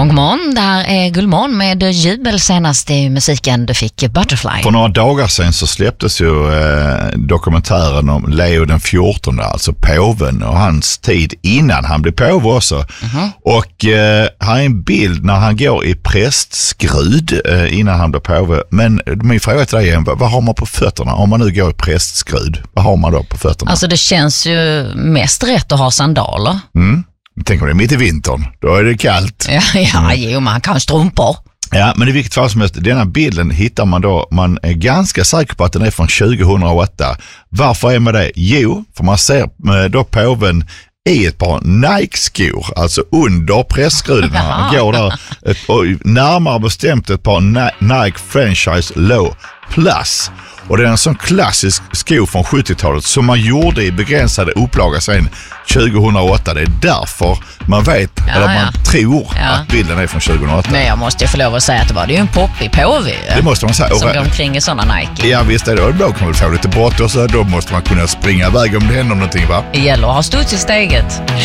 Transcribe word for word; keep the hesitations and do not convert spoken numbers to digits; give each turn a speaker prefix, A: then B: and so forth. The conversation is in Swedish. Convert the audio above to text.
A: God morgon, det här är Gullmorgon med jubel senast i musiken du fick Butterfly.
B: För några dagar sedan så släpptes ju eh, dokumentären om Leo den fjortonde, alltså påven och hans tid innan han blev påve också. Mm-hmm. Och eh, här är en bild när han går i prästskrud eh, innan han blev påve. Men min fråga till dig är, vad har man på fötterna? Om man nu går i prästskrud, vad har man då på fötterna?
A: Alltså det känns ju mest rätt att ha sandaler.
B: Mm. Tänk om det är mitt i vintern, då är det kallt.
A: Ja, ja mm. jo, man kan strumpor.
B: Ja, men i vilket fall som helst, denna bilden hittar man då, man är ganska säker på att den är från tjugohundraåtta. Varför är man det? Jo, för man ser då påven i ett par Nike-skor, alltså under pressskrudarna. Han går där, ett, och närmare bestämt ett par Nike Franchise Low Plus. Och det är en sån klassisk sko från sjuttiotalet som man gjorde i begränsade upplaga sen tjugohundraåtta. Det är därför man vet, ja, eller man ja. tror ja. att bilden är från tjugohundraåtta.
A: Men jag måste ju få lov att säga att det var det ju en poppig påve.
B: Det måste man säga.
A: Som går omkring i sådana Nike.
B: Ja visst är det. Då kan man få lite brott och så då måste man kunna springa iväg om det händer någonting, va?
A: Det gäller att ha studs i steget.